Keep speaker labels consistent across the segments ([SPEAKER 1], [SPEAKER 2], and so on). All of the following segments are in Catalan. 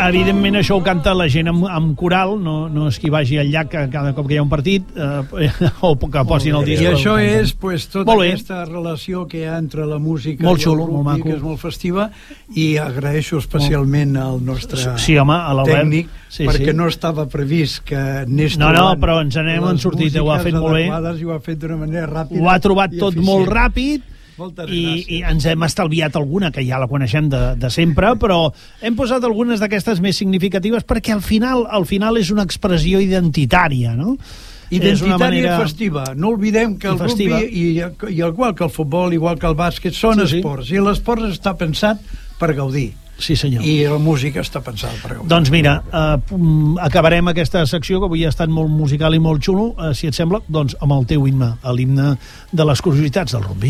[SPEAKER 1] evidentment això ho canta la gent amb coral, no és que vagi al llac cada cop que hi ha un partit o que posin el disc.
[SPEAKER 2] I això és tota aquesta relació que hi ha entre la música
[SPEAKER 1] molt
[SPEAKER 2] i el
[SPEAKER 1] xulo,
[SPEAKER 2] rugby, que és molt festiva, i agraeixo especialment al nostre tècnic, perquè no estava previst que anés trobant
[SPEAKER 1] però ens n'hem sortit, ho ha fet molt bé,
[SPEAKER 2] i ho ha fet d'una manera ràpida,
[SPEAKER 1] ho ha trobat tot molt ràpid. I ens hem estalviat alguna, que ja la coneixem de sempre, però hem posat algunes d'aquestes més significatives perquè al final és una expressió identitària, no?
[SPEAKER 2] Identitària i festiva. No oblidem que el rugby, igual que el futbol, igual que el bàsquet, són esports, i l'esport està pensat per gaudir.
[SPEAKER 1] Sí, senyor.
[SPEAKER 2] I la música està pensada per gaudir.
[SPEAKER 1] Doncs mira, acabarem aquesta secció, que avui ha estat molt musical i molt xulo, si et sembla, doncs amb el teu himne, l'himne de les curiositats del rugby.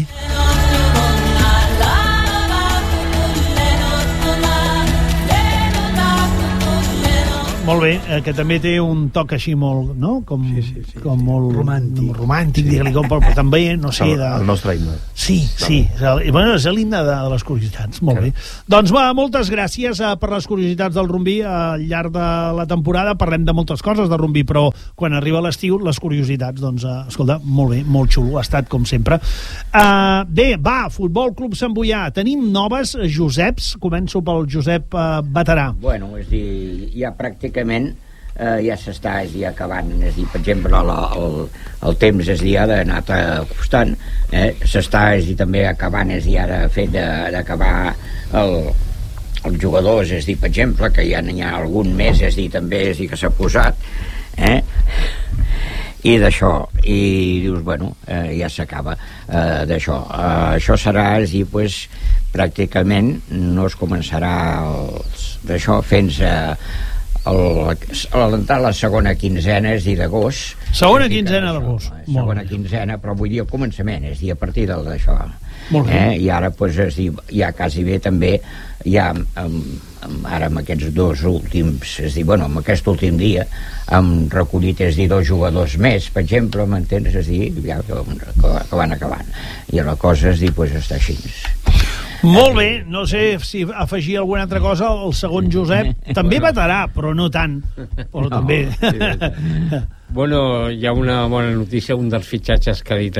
[SPEAKER 1] Molt bé, que també té un toc així molt, no? Com molt romàntic, digue-li com, però també, no sé...
[SPEAKER 3] El nostre himne.
[SPEAKER 1] Sí. Bueno, és l'himne de les curiositats, molt bé. Doncs moltes gràcies per les curiositats del rugby al llarg de la temporada. Parlem de moltes coses de rugby, però quan arriba l'estiu, les curiositats, doncs, escolta, molt bé, molt xulo, ha estat com sempre. Bé, Futbol Club Sant Boià. Tenim noves Joseps. Començo pel Josep Veterà.
[SPEAKER 4] Bueno, és dir, ja pràcticament ja s'està acabant, és dir, per exemple el temps és dir, ha anat acostant, s'està també acabant, és dir, ara fet d'acabar els jugadors, és dir, per exemple, que ja n'hi ha algun mes, és dir, també és dir que s'ha posat, i d'això, i dius, bueno, ja s'acaba d'això. Això serà, és dir, pues, pràcticament no es començarà d'això fins a l'entrar a la segona quinzena, és dir, d'agost.
[SPEAKER 1] Segona quinzena d'agost.
[SPEAKER 4] Segona quinzena, però vull dir al començament, és dir, a partir d'això.
[SPEAKER 1] Molt bé.
[SPEAKER 4] I ara, doncs, es diu, ja quasi bé també, ja ara amb aquests dos últims, és dir, bueno, amb aquest últim dia hem recollit, és dir, 2 jugadors més, per exemple, m'entens? És dir, ja que van acabant. I la cosa, és dir, doncs està així.
[SPEAKER 1] Molt bé, no sé si afegir alguna altra cosa. El segon Josep també veterà, però no tant, però també.
[SPEAKER 5] Bueno, hi ha una bona notícia, un dels fitxatges que ha dit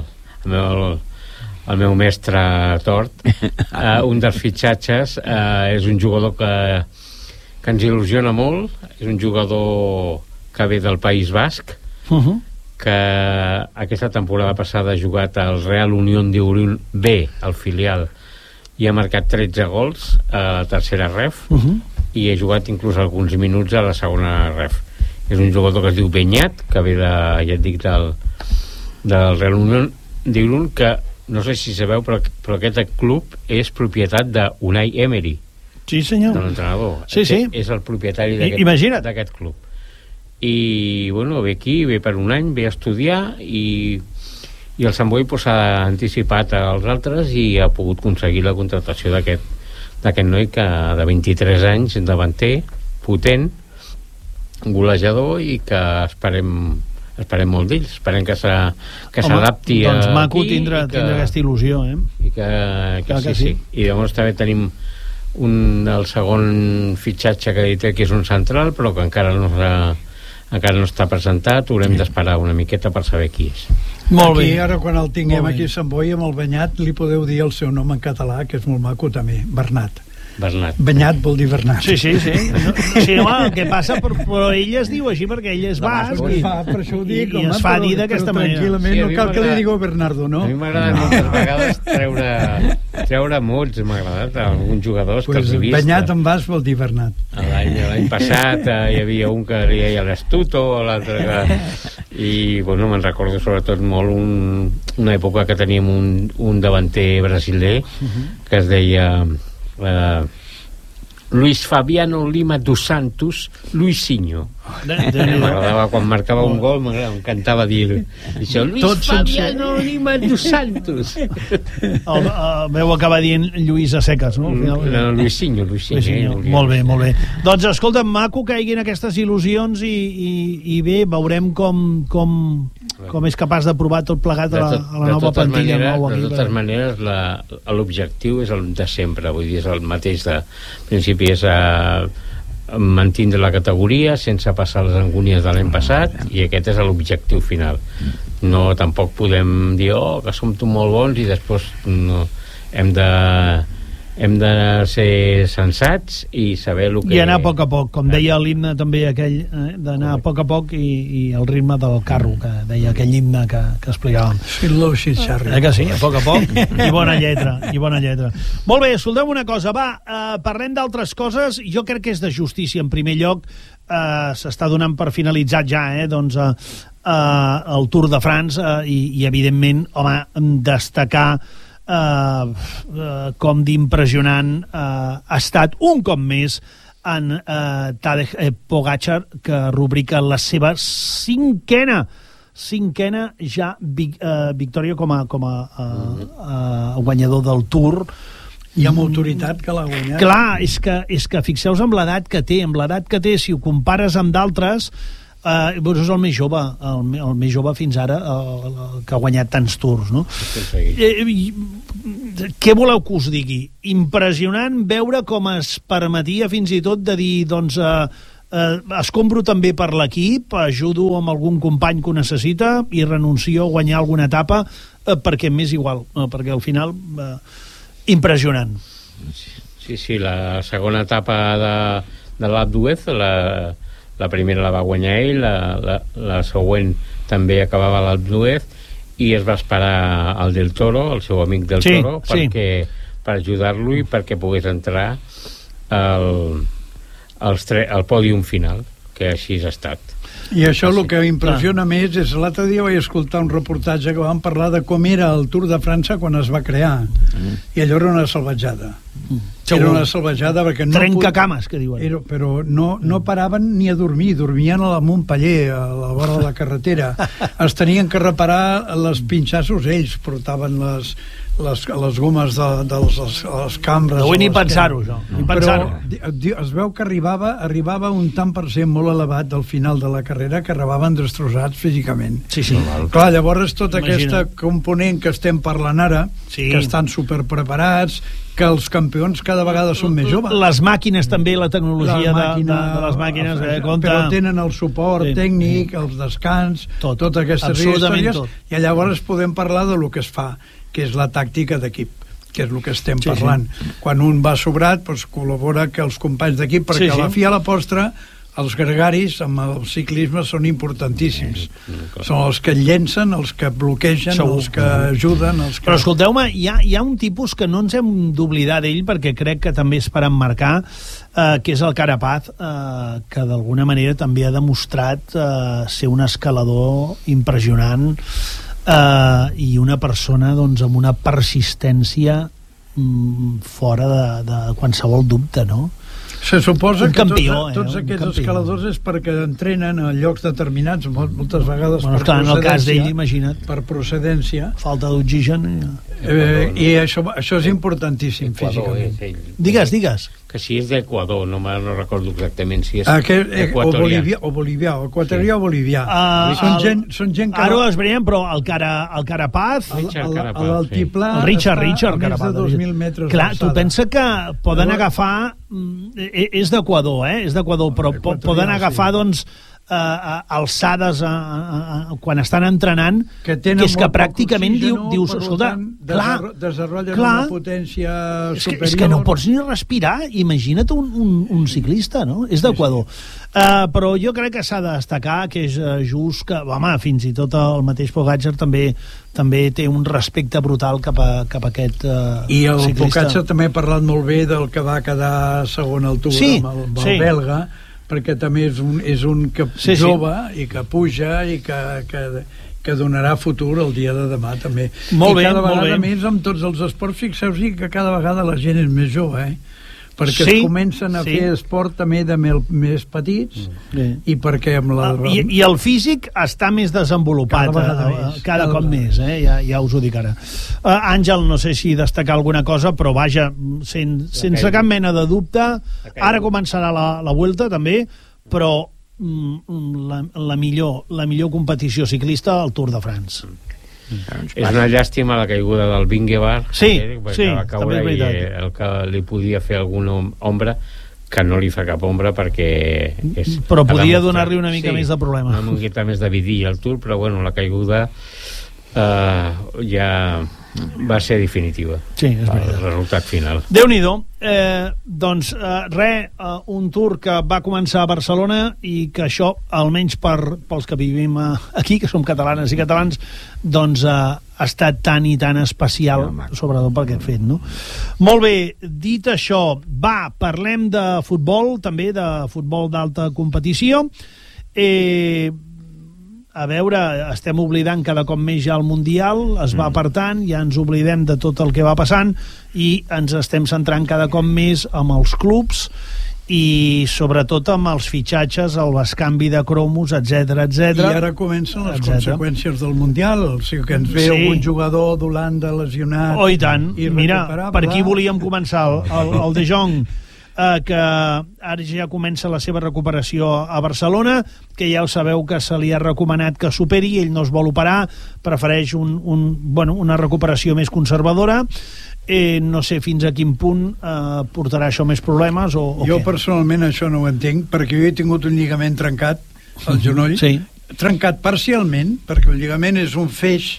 [SPEAKER 5] el meu mestre Tort. Un dels fitxatges és un jugador que ens il·lusiona molt, és un jugador que ve del País Basc, que aquesta temporada passada ha jugat al Real Unión de Irún B, al filial, i ha marcat 13 gols a la tercera ref, i ha jugat inclús alguns minuts a la segona ref. És un jugador que es diu Beñat, que ve ja et dic, del Real Unión de Irún, que no sé si sabeu, però aquest club és propietat d'Unai Emery.
[SPEAKER 1] Sí, senyor.
[SPEAKER 5] De l'entrenador.
[SPEAKER 1] Sí.
[SPEAKER 5] És el propietari d'aquest club. I, bueno, ve aquí, ve per un any, ve a estudiar, i el Sant Boi s'ha anticipat als altres i ha pogut aconseguir la contratació d'aquest noi, que de 23 anys, davanter, potent, golejador, i que esperem molt d'ells, esperem que s'adapti
[SPEAKER 1] doncs maco tindre aquesta il·lusió,
[SPEAKER 5] i que sí. I llavors també tenim el segon fitxatge que ha dit, que és un central, però que encara no està presentat. Haurem d'esperar una miqueta per saber qui és.
[SPEAKER 1] Molt bé.
[SPEAKER 2] Ara, quan el tinguem aquí a Sant Boi, amb el Benyat, li podeu dir el seu nom en català, que és molt maco també, Bernat. Benyat vol dir Bernat.
[SPEAKER 1] Sí. Sí, home, el que passa, però ell es diu així perquè ell és basc,
[SPEAKER 2] per això ho dic,
[SPEAKER 1] i es fa dir d'aquesta manera.
[SPEAKER 2] Tranquil·lament, no cal que li digueu Bernardo, no?
[SPEAKER 5] A mi m'ha agradat moltes vegades treure mots, m'ha agradat alguns jugadors que els he vist.
[SPEAKER 2] Benyat en basc vol dir Bernat.
[SPEAKER 5] L'any passat hi havia un que li deia l'Estuto, l'altre que... I, bueno, me'n recordo sobretot molt una època que teníem un davanter brasiler que es deia Luis Fabiano Lima dos Santos Luisinho. M'agradava quan marcava un gol, m'encantava dir això, Luis Fabiano Lima dos Santos.
[SPEAKER 1] El meu acaba dient Lluís a seques, no?
[SPEAKER 5] Luisinho.
[SPEAKER 1] Molt bé. Doncs escolta, maco que hi hagin aquestes il·lusions i bé, veurem com és capaç de provar tot plegat a la nova plantilla.
[SPEAKER 5] De totes maneres, l'objectiu és el de sempre, vull dir, és el mateix de principi, és mantindre la categoria sense passar les angúnies de l'any passat, i aquest és l'objectiu final. No, tampoc podem dir que som molt bons i després no, hem de ser sensats i saber el que...
[SPEAKER 1] I anar a poc a poc, com deia l'himne també aquell, d'anar a poc a poc i el ritme del carro, que deia aquell himne que explicàvem.
[SPEAKER 2] Slow shit, Charlie.
[SPEAKER 1] Que sí, a poc, i bona lletra, Molt bé, escolteu una cosa, parlem d'altres coses. Jo crec que és de justícia, en primer lloc, s'està donant per finalitzat ja, doncs, el Tour de France, i evidentment, home, destacar com d'impressionant ha estat un cop més en Tadej Pogačar, que rubrica la seva cinquena ja victòria com a guanyador del Tour.
[SPEAKER 2] I amb autoritat que l'ha guanyat.
[SPEAKER 1] Clar, és que fixeu-vos amb l'edat que té, si ho compares amb d'altres, és el més jove fins ara, que ha guanyat tants tours, no? Què voleu que us digui? Impressionant veure com es permetia fins i tot de dir, doncs, escombro també per l'equip, ajudo amb algun company que ho necessita i renuncio a guanyar alguna etapa perquè m'és igual, perquè al final impressionant.
[SPEAKER 5] Sí, la segona etapa de l'Alpe d'Huez, la primera la va guanyar ell, la següent també acabava l'Alpe d'Huez, i es va esperar el Del Toro, el seu amic Del Toro, per ajudar-lo i perquè pogués entrar al pòdium final, que així ha estat.
[SPEAKER 2] I això el que impressiona més és, l'altre dia vaig escoltar un reportatge que van parlar de com era el Tour de França quan es va crear, i allò era una salvatjada. Era una salvatjada perquè no...
[SPEAKER 1] Trencacames, que diuen.
[SPEAKER 2] Però no paraven ni a dormir, dormien a la Montpeller, a la vora de la carretera. Es tenien que reparar les pinxassos ells, portaven les gomes de les cambres.
[SPEAKER 1] No vull ni pensar-ho, això.
[SPEAKER 2] Però es veu que arribava un tant per cent molt elevat del final de la carrera, que arribaven destrossats físicament.
[SPEAKER 1] Sí.
[SPEAKER 2] Clar, llavors tota aquesta component que estem parlant ara, que estan superpreparats, que els campions cada vegada són més joves.
[SPEAKER 1] Les màquines també, la tecnologia de les màquines,
[SPEAKER 2] però tenen el suport tècnic, els descans, totes aquestes històries, i llavors podem parlar de lo que es fa, que és la tàctica d'equip, que és el que estem parlant. Quan un va sobrat, doncs col·labora que els companys d'equip, perquè a la fi a la postre els gregaris amb el ciclisme són importantíssims. Són els que llencen, els que bloquegen, els que ajuden.
[SPEAKER 1] Però escolteu-me, hi ha un tipus que no ens hem d'oblidar d'ell, perquè crec que també és per emmarcar, que és el Carapaz, que d'alguna manera també ha demostrat ser un escalador impressionant, i una persona, doncs, amb una persistència fora de qualsevol dubte, no?
[SPEAKER 2] Se suposa que tots aquests escaladors és perquè entrenen a llocs determinats, moltes vegades
[SPEAKER 1] en el cas d'ell, imagina't,
[SPEAKER 2] per procedència,
[SPEAKER 1] falta d'oxigen,
[SPEAKER 2] i això és importantíssim físicament.
[SPEAKER 1] Digues.
[SPEAKER 5] Que si és d'Equador, no recordo exactament si és
[SPEAKER 2] equatorià o bolivià. Són gent que...
[SPEAKER 1] Ara ho esbriem, però el Carapaz,
[SPEAKER 2] l'altiplà,
[SPEAKER 1] el Richard Carapaz,
[SPEAKER 2] més de 2.000 metres.
[SPEAKER 1] Clar, tu pensa que poden agafar... És d'Equador, però poden agafar, doncs, alçades quan estan entrenant, que és que pràcticament dius, escolta,
[SPEAKER 2] desenvolupen una potència superior.
[SPEAKER 1] És que no pots ni respirar, imagina't un ciclista, no? És d'Equador. Però jo crec que s'ha de destacar que és just que, home, fins i tot el mateix Pogačar també té un respecte brutal cap a aquest ciclista.
[SPEAKER 2] I el Pogačar també ha parlat molt bé del que va quedar segon al Tour amb el belga, perquè també és un que jove i que puja i que donarà futur el dia de demà també.
[SPEAKER 1] Molt bé,
[SPEAKER 2] cada vegada més amb tots els esports, fixeu-vos que cada vegada la gent és més jove, perquè es comencen a fer esport també de més petits, i perquè amb
[SPEAKER 1] i el físic està més desenvolupat cada cop més, ja us ho dic ara. Àngel, no sé si destacar alguna cosa, però vaja, sense cap mena de dubte, ara començarà la Vuelta també, però la millor competició ciclista al Tour de France.
[SPEAKER 5] És una llàstima la caiguda del Vingegaard,
[SPEAKER 1] que va
[SPEAKER 5] caure, i el que li podia fer alguna ombra, que no li fa cap ombra perquè
[SPEAKER 1] però podia donar-li una mica més de problema,
[SPEAKER 5] una miqueta més de vidí al Tour, però bueno, la caiguda ja va ser definitiva.
[SPEAKER 1] Sí, és veritat.
[SPEAKER 5] El resultat final.
[SPEAKER 1] Déu-n'hi-do. Doncs un Tour que va començar a Barcelona i que això, almenys pels que vivim aquí, que som catalanes i catalans, doncs ha estat tan i tan especial, sobretot per aquest fet, no? Molt bé, dit això, parlem de futbol, també de futbol d'alta competició. A veure, estem oblidant cada cop més ja el Mundial, es va apartant, ja ens oblidem de tot el que va passant i ens estem centrant cada cop més amb els clubs i sobretot amb els fitxatges, el bescanvi de cromos, etc.
[SPEAKER 2] I ara comencen les conseqüències del Mundial, o sigui que ens ve algun jugador d'Holanda lesionat.
[SPEAKER 1] Oh, i tant. Mira, per aquí volíem començar el De Jong, que ara ja comença la seva recuperació a Barcelona, que ja ho sabeu que se li ha recomanat que superi, ell no es vol operar, prefereix una recuperació més conservadora. No sé fins a quin punt portarà això més problemes o
[SPEAKER 2] jo personalment això no ho entenc, perquè jo he tingut un lligament trencat al genoll, trencat parcialment, perquè el lligament és un feix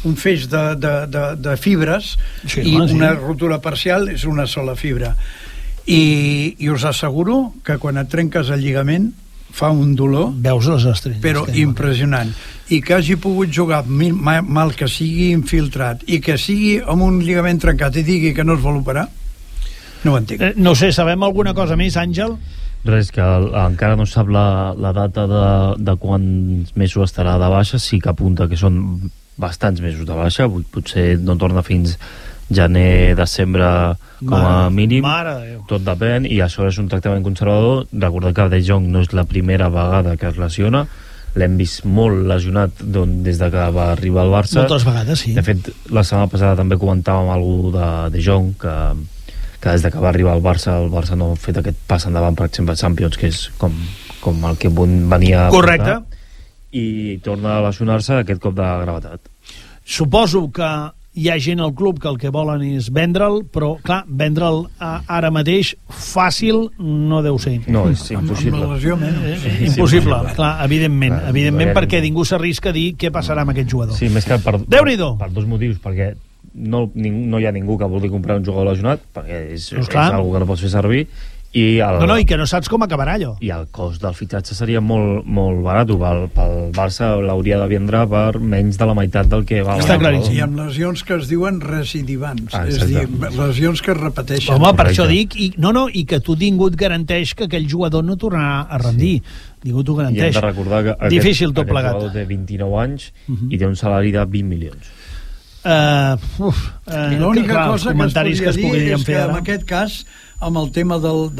[SPEAKER 2] de fibres, i una rotura parcial és una sola fibra. I us asseguro que quan et trenques el lligament fa un dolor,
[SPEAKER 1] veus les estrelles,
[SPEAKER 2] però impressionant, i que hagi pogut jugar mal que sigui infiltrat i que sigui amb un lligament trencat i digui que no es vol operar, no ho entenc.
[SPEAKER 1] No sé, sabem alguna cosa més, Àngel?
[SPEAKER 3] Res, que encara no sap la data de quants mesos estarà de baixa, sí que apunta que són bastants mesos de baixa, potser no torna fins gener, desembre com a mínim, tot depèn, i això és un tractament conservador. Recordar que De Jong no és la primera vegada que es lesiona, l'hem vist molt lesionat des de que va arribar al Barça.
[SPEAKER 1] Moltes vegades, sí.
[SPEAKER 3] De fet, la setmana passada també comentàvem algú de Jong, que des de que va arribar al Barça, el Barça no ha fet aquest pas endavant, per exemple, Champions, que és com el que venia a
[SPEAKER 1] correcte,
[SPEAKER 3] i torna a lesionar-se aquest cop de gravetat.
[SPEAKER 1] Suposo que hi ha gent al club que el que volen és vendre'l, però clar, vendre'l ara mateix fàcil no deu ser.
[SPEAKER 3] No, és impossible.
[SPEAKER 2] Amb la lesió
[SPEAKER 1] impossible, clar, evidentment, perquè ningú s'arrisca a dir què passarà amb aquest jugador.
[SPEAKER 3] Sí, més que per dos motius, perquè no hi ha ningú que vulgui comprar un jugador lesionat, perquè és algo que no pots fer servir, i
[SPEAKER 1] i que no saps com acabarà allò.
[SPEAKER 3] I el cost del fitxatge seria molt, molt barat. Pel Barça l'hauria de vendre per menys de la meitat del que val.
[SPEAKER 1] Està claríssim.
[SPEAKER 2] I amb lesions que es diuen recidivants, és a dir, lesions que es repeteixen.
[SPEAKER 1] Home, per això dic, i que tu tingut garanteix que aquell jugador no tornarà a rendir. Ningú t'ho garanteix.
[SPEAKER 3] I hem de recordar que
[SPEAKER 1] aquest
[SPEAKER 3] jugador té 29 anys i té un salari de 20 milions.
[SPEAKER 2] L'única cosa que es podria dir és que en aquest cas, amb el tema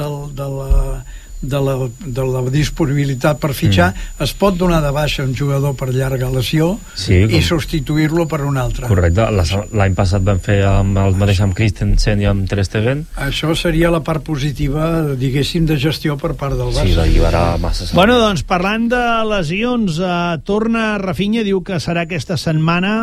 [SPEAKER 2] de la disponibilitat per fitxar, es pot donar de baixa un jugador per llarga lesió i substituir-lo per un altre.
[SPEAKER 3] Correcte, l'any passat vam fer el mateix amb Christensen i amb Ter Stegen.
[SPEAKER 2] Això seria la part positiva, diguéssim, de gestió per part del Barça.
[SPEAKER 3] Sí, d'alliberar massa.
[SPEAKER 1] Bueno, doncs, parlant de lesions, torna Rafinha, diu que serà aquesta setmana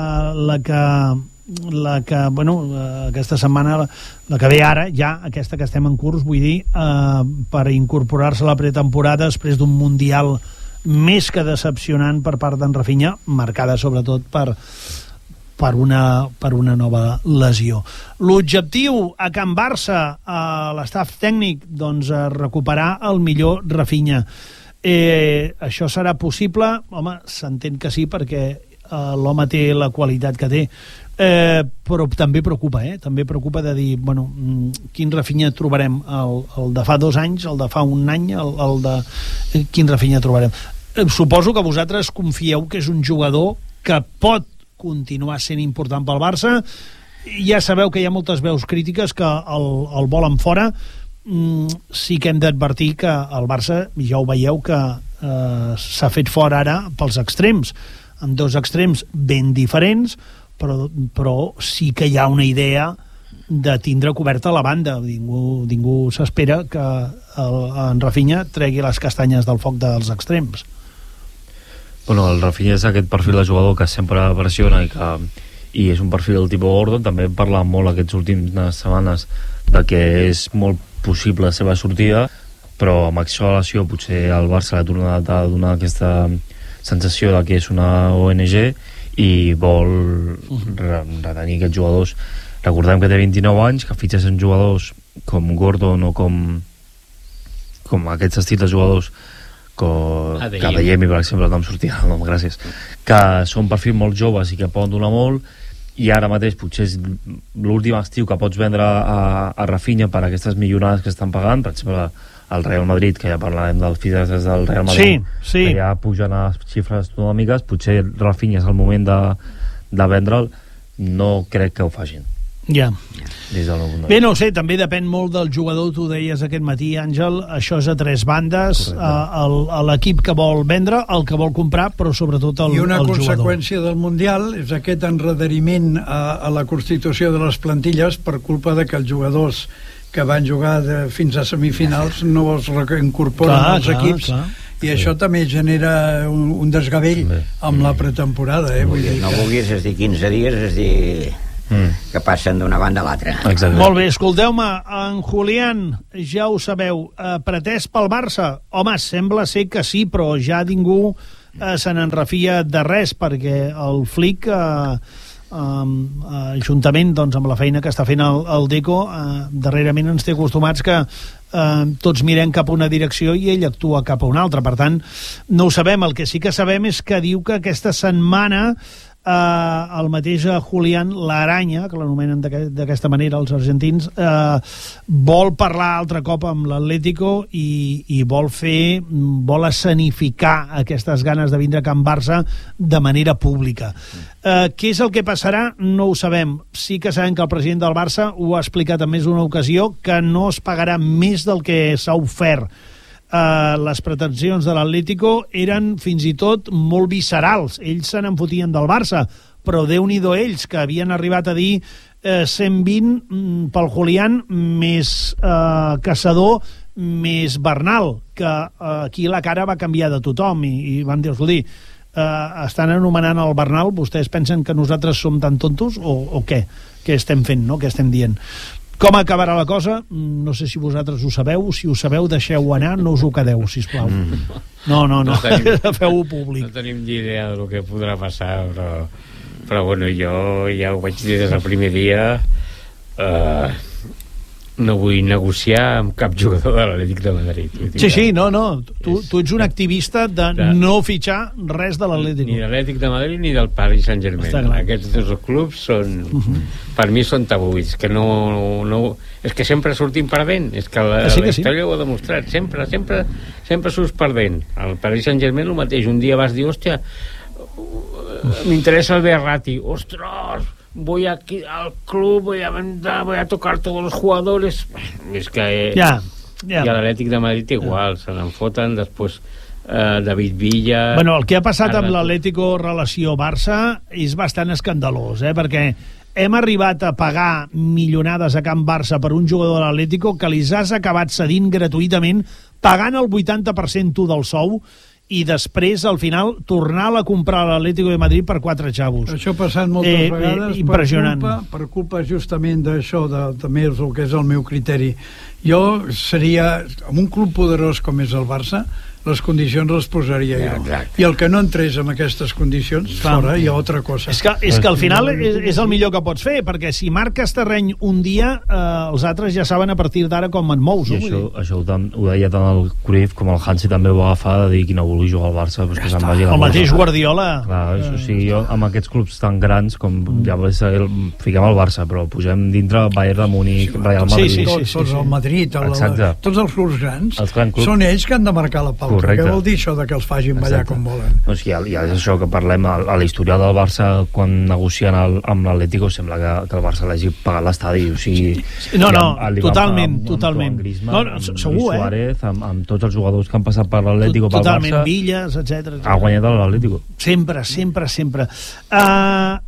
[SPEAKER 1] aquesta setmana, la que ve ara, ja aquesta que estem en curs, vull dir, per incorporar-se a la pretemporada després d'un Mundial més que decepcionant per part d'en Rafinha, marcada sobretot per una nova lesió. L'objectiu a Can Barça, a l'estaf tècnic, doncs recuperar el millor Rafinha. Això serà possible? Home, s'entén que sí, perquè l'home té la qualitat que té, però també preocupa, també preocupa de dir, bueno, quin Rafinha trobarem, el de fa 2 anys, el de fa un any, el de quin Rafinha trobarem. Suposo que vosaltres confieu que és un jugador que pot continuar sent important pel Barça. Ja sabeu que hi ha moltes veus crítiques que el volen fora. Sí que hem d'advertir que el Barça, ja ho veieu, que s'ha fet fora ara pels extrems, amb 2 extrems ben diferents, però sí que hi ha una idea de tindre coberta la banda. Ningú s'espera que en Rafinha tregui les castanyes del foc dels extrems.
[SPEAKER 3] Bueno, el Rafinha és aquest perfil de jugador que sempre pressiona i és un perfil del tipus Gordon. També parlàvem molt aquestes últimes setmanes de que és molt possible la seva sortida, però amb aquesta relació potser el Barça l'ha tornat a donar aquesta sensació de que és una ONG i vol retenir aquests jugadors. Recordem que té 29 anys, que fitxen jugadors com Gordon o com aquests estils de jugadors que Adeyemi, per exemple, no em sortia el nom, gràcies, que són perfil molt joves i que poden donar molt, i ara mateix potser és l'últim estiu que pots vendre a Rafinha per aquestes millonades que estan pagant, per exemple el Real Madrid, que ja parlarem dels fitxatges del Real Madrid, que ja pugen a xifres astronòmiques, potser Rafinha és el moment de vendre'l. No crec que ho facin.
[SPEAKER 1] Ja.
[SPEAKER 3] Bé,
[SPEAKER 1] no ho sé, també depèn molt del jugador. Tu deies aquest matí, Àngel, això és a tres bandes, l'equip que vol vendre, el que vol comprar, però sobretot el jugador.
[SPEAKER 2] I una conseqüència del Mundial és aquest enredariment a la constitució de les plantilles per culpa de que els jugadors que van jugar fins a semifinals no els reincorporen als equips. I això també genera un desgavell amb la pretemporada. Vull dir
[SPEAKER 4] no vulguis, és dir, 15 dies, és dir... que passen d'una banda a l'altra.
[SPEAKER 1] Molt bé, escolteu-me, en Julián, ja ho sabeu, pretès pel Barça? Home, sembla ser que sí, però ja ningú se n'en refia de res, perquè el Flick, juntament amb la feina que està fent el Deco, darrerament ens té acostumats que tots mirem cap a una direcció i ell actua cap a una altra. Per tant, no ho sabem. El que sí que sabem és que diu que aquesta setmana el mateix Julián Laranya, que l'anomenen d'aquesta manera els argentins, vol parlar altre cop amb l'Atlético i vol escenificar aquestes ganes de vindre a Can Barça de manera pública. Què és el que passarà? No ho sabem. Sí que sabem que el president del Barça ho ha explicat en més d'una ocasió, que no es pagarà més del que s'ha ofert. Les pretensions de l'Atlético eren fins i tot molt viscerals. Ells se n'enfotien del Barça, però Déu-n'hi-do ells, que havien arribat a dir 120 pel Julián més Caçador més Bernal, que aquí la cara va canviar de tothom i van dir, escolti, estan anomenant el Bernal, vostès pensen que nosaltres som tan tontos o què? Què estem fent, no? Què estem dient? Com acabarà la cosa? No sé si vosaltres ho sabeu. Si ho sabeu, deixeu-ho anar, no us ho quedeu, sisplau. No. Feu-ho públic.
[SPEAKER 5] No tenim ni idea del que podrà passar, però bueno, jo ja ho vaig dir des del primer dia. No vull negociar amb cap jugador de l'Atlètic de Madrid.
[SPEAKER 1] Sí, no. Tu ets un activista de no fitxar res de l'Atlètic.
[SPEAKER 5] Ni de l'Atlètic de Madrid ni del Paris Saint-Germain. Aquests dos clubs són, per mi són tabuïts, que no, és que sempre sortim perdent, és que la història ho ha demostrat, sempre surts perdent. Al Paris Saint-Germain el mateix, un dia vas dir, hòstia, m'interessa el Verratti, ostres, voy aquí al club, voy a tocar todos los jugadores. Es que y a l'Atlètic de Madrid igual, se n'enfoten després. David Villa...
[SPEAKER 1] Bueno, el que ha passat amb l'Atlético relació Barça és bastant escandalós, perquè hem arribat a pagar milionades a Can Barça per un jugador de l'Atlético que li has acabat cedint gratuïtament, pagant el 80% tu del sou, i després, al final, tornar-la a comprar a l'Atlético de Madrid per 4 xavos.
[SPEAKER 2] Això ha passat moltes vegades
[SPEAKER 1] impressionant.
[SPEAKER 2] Per culpa justament d'això, també és el que és el meu criteri. Jo seria, amb un club poderós com és el Barça, les condicions les posaria jo. I el que no entrés en aquestes condicions, fora, hi ha altra cosa.
[SPEAKER 1] És que al final és el millor que pots fer, perquè si marques terreny un dia, els altres ja saben a partir d'ara com et mous.
[SPEAKER 3] I això ho deia tant el Cruyff com el Hansi també ho va agafar, de dir que no vulgui jugar al Barça, pues que se'n vagi a la
[SPEAKER 1] el mateix Guardiola.
[SPEAKER 3] Clar, o sigui, jo amb aquests clubs tan grans com ja fiquem al Barça, però posem dintre Bayern de Múnich, Real Madrid.
[SPEAKER 2] Tots el Madrid, tots els clubs grans, són ells que han de marcar la pauta.
[SPEAKER 3] Correcte.
[SPEAKER 2] Què vol dir això de que els facin ballar com volen?
[SPEAKER 3] Doncs ja és això que parlem a la història del Barça quan negocien amb l'Atlético, sembla que el Barça l'hagi pagat l'estadi, o sigui...
[SPEAKER 1] No, totalment.
[SPEAKER 3] Segur, Suárez, amb tots els jugadors que han passat per l'Atlético, pel Barça...
[SPEAKER 1] Totalment, Villas, etc.
[SPEAKER 3] Ha guanyat l'Atlético.
[SPEAKER 1] Sempre.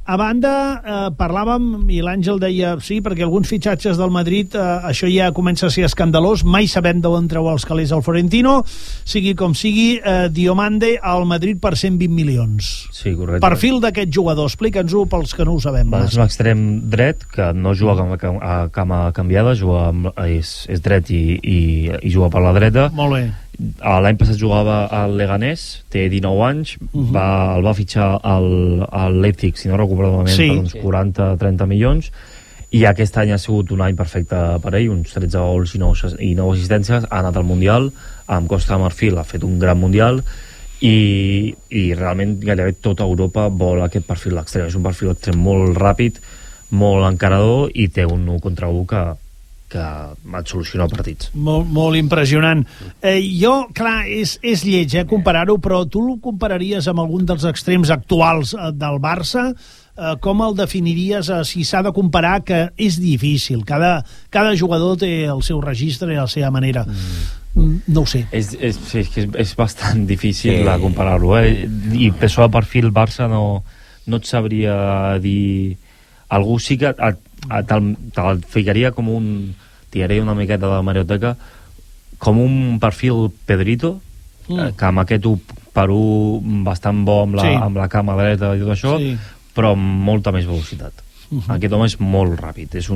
[SPEAKER 1] a banda, parlàvem, i l'Àngel deia, sí, perquè alguns fitxatges del Madrid, això ja comença a ser escandalós, mai sabem d'on treu els calés al Florentino, sigui com sigui, Diomande al Madrid per 120 milions.
[SPEAKER 3] Sí, correcte.
[SPEAKER 1] Perfil d'aquest jugador, explica'ns-ho pels que no ho sabem.
[SPEAKER 3] És un extrem dret, que no juga a cama canviada, és dret i juga per la dreta.
[SPEAKER 1] Molt bé.
[SPEAKER 3] L'any passat jugava al Leganés, té 19 anys, el va fitxar al Leipzig, si no recordo malament, per uns 40-30 milions, i aquest any ha sigut un any perfecte per ell, uns 13 gols i 9 assistències, ha anat al Mundial, amb Costa de Marfil ha fet un gran Mundial, i realment gairebé tota Europa vol aquest perfil extrem. És un perfil extrem molt ràpid, molt encarador, i té un 1 contra 1 que et soluciona partits.
[SPEAKER 1] Molt impressionant. Jo, clar, és lleig comparar-ho, però tu el compararies amb algun dels extrems actuals del Barça? Com el definiries si s'ha de comparar, que és difícil? Cada jugador té el seu registre i la seva manera. No ho sé.
[SPEAKER 3] És bastant difícil comparar-ho. I per això el perfil Barça no et sabria dir... Algú sí que te'l ficaria com tiraria una miqueta de la marioteca, com un perfil Pedrito, que amb aquest 1x1 bastant bo amb la cama dreta i tot això, però amb molta més velocitat. Aquest home és molt ràpid, és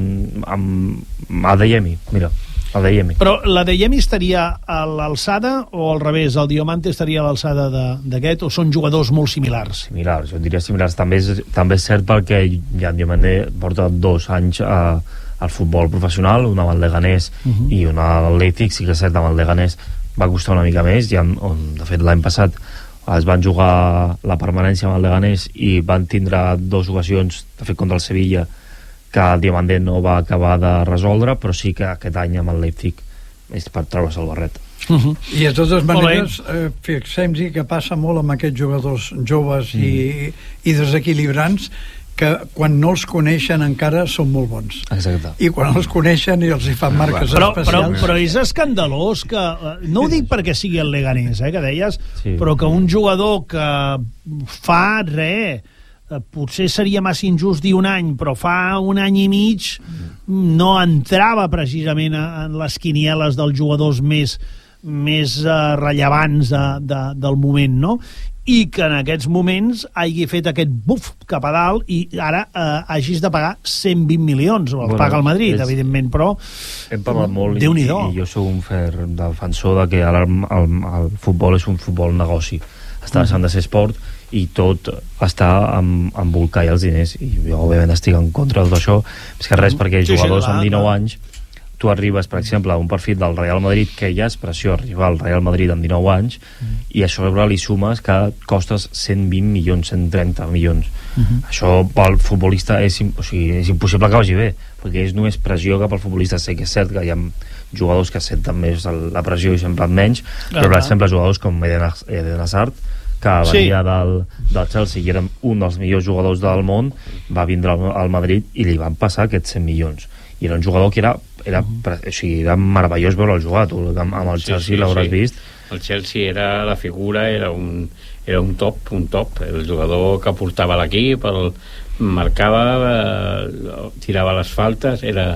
[SPEAKER 3] Adeyemi, mira, Adeyemi.
[SPEAKER 1] Però l'Adeyemi estaria a l'alçada o al revés, el Diomande estaria a l'alçada d'aquest, o són jugadors molt similars?
[SPEAKER 3] Similars, jo diria similars. També és cert perquè Jan Diomande porta 2 anys al futbol professional, una amb el Leganés i una al Leipzig. Sí que és cert, amb el Leganés va costar una mica més, i de fet l'any passat es van jugar la permanència amb el Leganés i van tindre 2 ocasions, de fet contra el Sevilla, que el Diomande no va acabar de resoldre, però sí que aquest any amb el Leipzig és per treure's el barret.
[SPEAKER 2] I de totes maneres, fixem-hi que passa molt amb aquests jugadors joves i desequilibrants, que quan no els coneixen encara són molt bons.
[SPEAKER 3] Exacte.
[SPEAKER 2] I quan els coneixen i els hi fan marques especials...
[SPEAKER 1] Però és escandalós que... No ho dic perquè sigui el Leganés, que deies, però que un jugador que fa res... potser seria massa injust dir un any, però fa un any i mig no entrava precisament en les quinieles dels jugadors més rellevants del moment, no? I que en aquests moments hagi fet aquest buf cap a dalt i ara hagis de pagar 120 milions, el paga el Madrid, evidentment, però
[SPEAKER 3] hem parlat molt i jo soc un ferm defensor de que ara el futbol és un futbol negoci, està deixant de ser esport i tot està embolcar els diners, i jo òbviament estic en contra de tot això, més que res perquè jugadors amb 19 anys, tu arribes per exemple a un perfil del Real Madrid, que ja és pressió arribar al Real Madrid amb 19 anys, i a sobre li sumes que costes 120 milions, 130 milions. Això pel futbolista és impossible que vagi bé, perquè és només pressió cap al futbolista. Sé que és cert que hi ha jugadors que senten més la pressió i sempre menys, però per exemple jugadors com Eden Hazard, que venia del Chelsea i era un dels millors jugadors del món, va vindre al Madrid i li van passar aquests 100 milions. I era un jugador que era meravellós veure'l jugar. Tu amb el Chelsea l'hauràs vist.
[SPEAKER 5] El Chelsea era la figura, era un top. El jugador que portava l'equip, marcava, tirava les faltes, era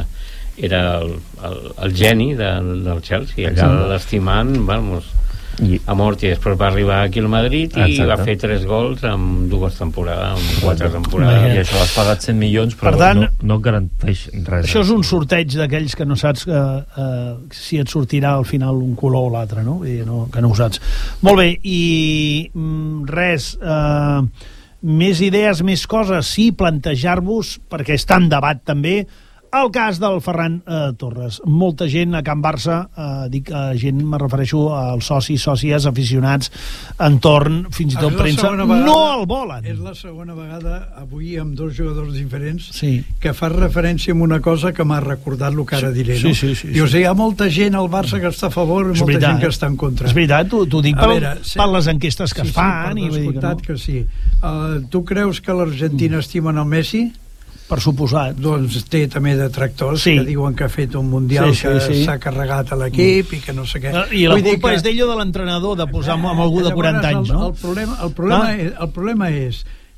[SPEAKER 5] el geni del Chelsea, allà l'estimant, vamos, a mort, i després va arribar aquí al Madrid i va fer 3 gols en 2 temporades, en 4 temporades.
[SPEAKER 3] I això has pagat 100 milions, però per tant, no garanteix res.
[SPEAKER 1] Això és un sorteig d'aquells que no saps si et sortirà al final un color o l'altre, no? Que no ho saps. Molt bé, i res, més idees, més coses, sí, plantejar-vos, perquè està en debat també, el cas del Ferran Torres. Molta gent a Can Barça, dic gent, me refereixo als socis, sòcies, aficionats, entorn, fins i tot premsa, no el volen.
[SPEAKER 2] És la segona vegada avui amb 2 jugadors diferents que fa referència a una cosa que m'ha recordat el que ara diré. Dius, hi ha molta gent al Barça que està a favor i molta gent que està en contra.
[SPEAKER 1] És veritat, t'ho dic per les enquestes que es fan.
[SPEAKER 2] Sí, per descomptat que sí. Tu creus que l'Argentina estimen el Messi?
[SPEAKER 1] Per suposat.
[SPEAKER 2] Doncs té també detractors que diuen que ha fet un mundial que s'ha carregat a l'equip i que no sé què.
[SPEAKER 1] I la culpa és d'ell o de l'entrenador, de posar amb algú de 40 anys, no?
[SPEAKER 2] El problema és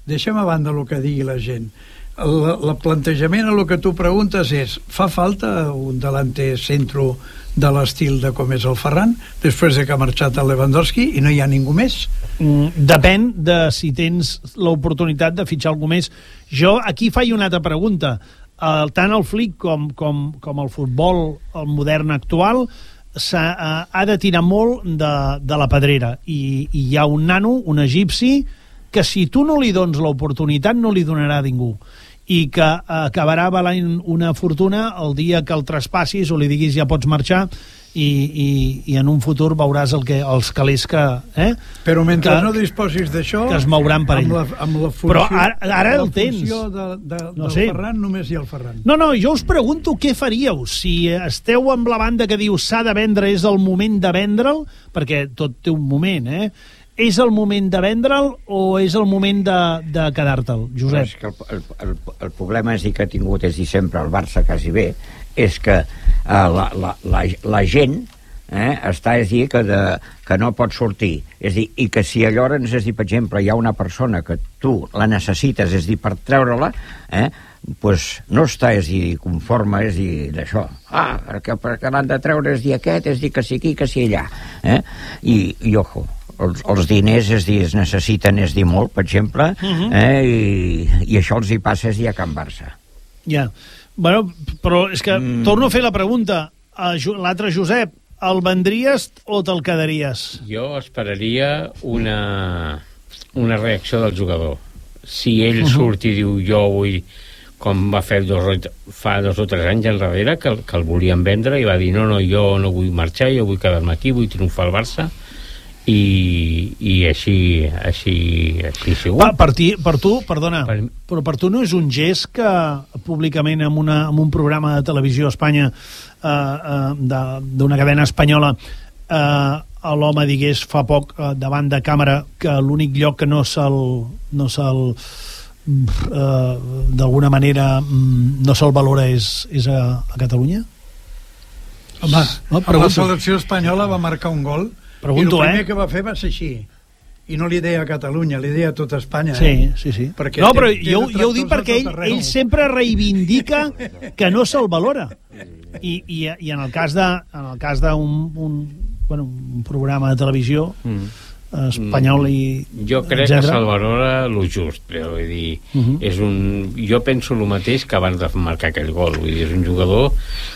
[SPEAKER 2] deixem a banda el que digui la gent. El plantejament a el que tu preguntes és, fa falta un delanter centro de l'estil de com és el Ferran després de que ha marxat el Lewandowski i no hi ha ningú més?
[SPEAKER 1] Depèn de si tens l'oportunitat de fitxar algú més. Jo aquí faig una altra pregunta. Tant el flic com el futbol el modern actual ha de tirar molt de la pedrera i hi ha un nano, un egipci, que si tu no li dones l'oportunitat no li donarà a ningú i que acabarà valant una fortuna el dia que el traspassis o li diguis ja pots marxar i en un futur veuràs els calés que...
[SPEAKER 2] Però mentre no disposis d'això...
[SPEAKER 1] Que es mouran per ell.
[SPEAKER 2] Amb la funció,
[SPEAKER 1] però ara el tens.
[SPEAKER 2] Del Ferran, només hi ha el Ferran.
[SPEAKER 1] No, jo us pregunto què faríeu si esteu amb la banda que diu s'ha de vendre, és el moment de vendre'l, perquè tot té un moment, És el moment de vendre'l o és el moment de quedar-te'l, Josep?
[SPEAKER 4] És que el problema és que ha tingut, és dir, sempre el Barça quasi bé, és que la gent està, és dir, que no pot sortir. És dir, i que si llavors, és dir, per exemple, hi ha una persona que tu la necessites, és dir, per treure-la, pues no està, és dir, conforme, és dir, d'això. Perquè l'han de treure, és dir, aquest, és dir, que si aquí, que si allà. I ojo, els diners, és dir, es necessiten, és dir, molt, per exemple, i això els hi passa, és dir, a Can Barça.
[SPEAKER 1] Ja. Bueno, però és que torno a fer la pregunta. L'altre Josep, el vendries o te'l quedaries?
[SPEAKER 5] Jo esperaria una reacció del jugador. Si ell surt i diu jo vull, com va fer fa 2 o 3 anys enrere, que el volien vendre i va dir no, jo no vull marxar, jo vull quedar-me aquí, vull triomfar al Barça, i així segur.
[SPEAKER 1] Per tu, perdona, però per tu no és un gest que públicament en un programa de televisió a Espanya d'una cadena espanyola l'home digués fa poc davant de càmera que l'únic lloc que no se'l d'alguna manera no se'l valora és a Catalunya?
[SPEAKER 2] Home, la selecció espanyola va marcar un gol. Pregunto, i el primer que va fer va ser així. I no li deia a Catalunya, li deia a tota Espanya.
[SPEAKER 1] Sí. No, però jo ho dic perquè ell sempre reivindica que no se'l valora. I en el cas d'un programa de televisió espanyol i...
[SPEAKER 5] Jo crec que se'l valora lo just, però vull dir, jo penso el mateix que abans de marcar aquell gol. Vull dir, és un jugador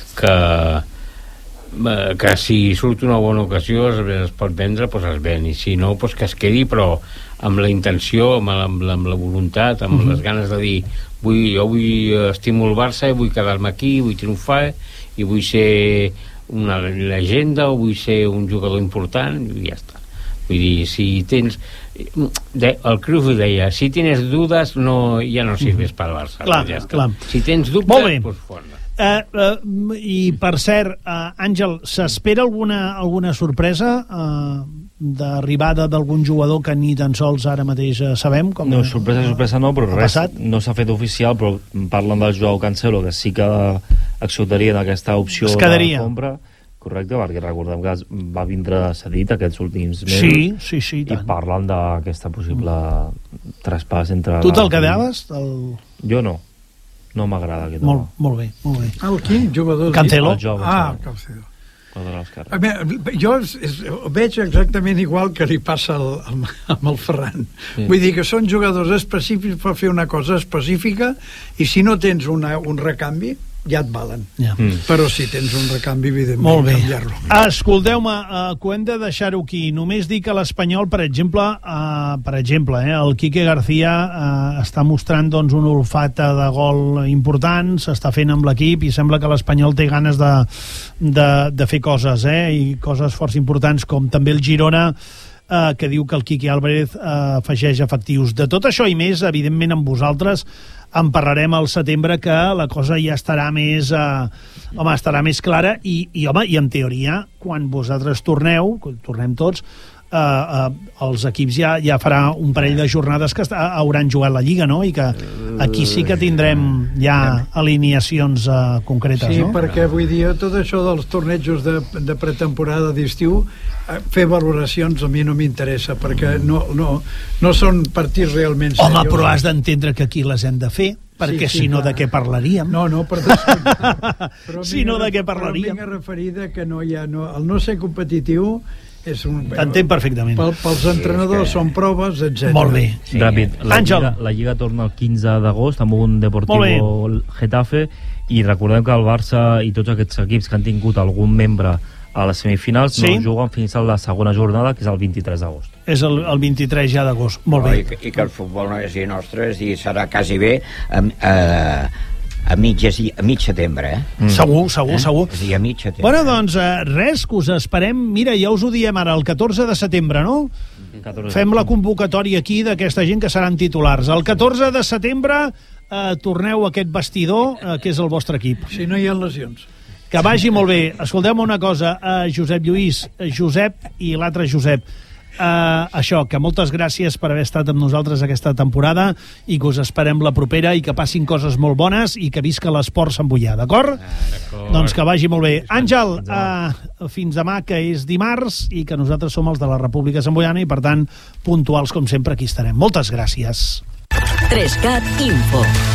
[SPEAKER 5] que si surt una bona ocasió es pot vendre, doncs es ven, i si no, doncs que es quedi, però amb la intenció, amb la voluntat, amb les ganes de dir jo estimo el Barça i vull quedar-me aquí, vull triomfar i vull ser una llegenda o vull ser un jugador important i ja està. Vull dir, si tens... El Cruyff ho deia, si tienes dudas ja no sirves pel Barça.
[SPEAKER 1] Clar.
[SPEAKER 5] Si tens dubtes, doncs fora.
[SPEAKER 1] I per cert, Àngel, s'espera alguna sorpresa d'arribada d'algun jugador que ni tan sols ara mateix sabem?
[SPEAKER 3] No, sorpresa no, però res no s'ha fet oficial, però parlen del Joao Cancelo, que sí que acceptaria d'aquesta opció de compra. Correcte, perquè recordem que va vindre cedit aquests últims mesos.
[SPEAKER 1] Sí,
[SPEAKER 3] i parlen d'aquesta possible traspàs entre...
[SPEAKER 1] Tu te'l quedaves?
[SPEAKER 3] Jo no. No m'agrada aquest home.
[SPEAKER 1] Molt bé.
[SPEAKER 2] El quin? Jugador?
[SPEAKER 1] Cancelo.
[SPEAKER 2] Cancelo. Jo veig exactament igual que li passa amb el Ferran. Vull dir que són jugadors específics per fer una cosa específica i si no tens un recanvi ja et valen. Però si tens un recanvi, evidentment, canviar-lo.
[SPEAKER 1] Escolteu-me, que ho hem de deixar-ho aquí. Només dic que l'Espanyol, per exemple, el Quique García està mostrant un olfat de gol important, s'està fent amb l'equip i sembla que l'Espanyol té ganes de fer coses, i coses força importants, com també el Girona, que diu que el Quique Álvarez afegeix efectius. De tot això i més, evidentment, amb vosaltres en parlarem al setembre, que la cosa ja estarà més estarà més clara i en teoria quan vosaltres tornem tots, els equips ja farà un parell de jornades que hauran jugat la Lliga, no? I que aquí sí que tindrem ja alineacions concretes, no?
[SPEAKER 2] Sí, perquè vull dir, tot això dels tornejos de pretemporada d'estiu, fer valoracions a mi no m'interessa, perquè no són partits realment seriosos.
[SPEAKER 1] Home, però has d'entendre que aquí les hem de fer, perquè si no, de què parlaríem?
[SPEAKER 2] No, per descomptat.
[SPEAKER 1] Si no, de què parlaríem?
[SPEAKER 2] Però vinc a referir que el no ser competitiu és un...
[SPEAKER 1] T'entenc perfectament.
[SPEAKER 2] Pels entrenadors són proves, etc.
[SPEAKER 1] Molt bé.
[SPEAKER 3] Sí. Ràpid, la Lliga torna el 15 d'agost amb un Deportivo Getafe, i recordem que el Barça i tots aquests equips que han tingut algun membre a les semifinals no juguen fins a la segona jornada, que és el 23 d'agost.
[SPEAKER 1] És el 23 ja d'agost. Molt bé.
[SPEAKER 4] I que el futbol no és nostre, és dir, serà quasi bé a mig setembre,
[SPEAKER 1] Segur.
[SPEAKER 4] És dir, a mig setembre.
[SPEAKER 1] Bueno, doncs, res, que us esperem. Mira, ja us ho diem ara, el 14 de setembre, no? Fem la convocatòria aquí d'aquesta gent que seran titulars. El 14 de setembre torneu a aquest vestidor, que és el vostre equip.
[SPEAKER 2] Si no hi ha lesions.
[SPEAKER 1] Que vagi molt bé. Escolteu una cosa, Josep Lluís, Josep i l'altre Josep, això, que moltes gràcies per haver estat amb nosaltres aquesta temporada i que us esperem la propera i que passin coses molt bones i que visca l'esport Sant Boià, d'acord? Doncs que vagi molt bé. Àngel, fins demà, que és dimarts, i que nosaltres som els de la República Santboiana i, per tant, puntuals com sempre, aquí estarem. Moltes gràcies.
[SPEAKER 6] 3CAT Info.